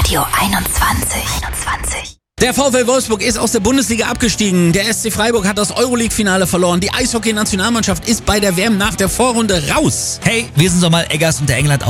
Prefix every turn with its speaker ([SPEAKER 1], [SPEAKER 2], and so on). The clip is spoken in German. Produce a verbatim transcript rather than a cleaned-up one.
[SPEAKER 1] Radio einundzwanzig. einundzwanzig.
[SPEAKER 2] Der VfL Wolfsburg ist aus der Bundesliga abgestiegen. Der S C Freiburg hat das Euroleague-Finale verloren. Die Eishockey-Nationalmannschaft ist bei der W M nach der Vorrunde raus.
[SPEAKER 3] Hey, wir sind Sommer Eggers und der England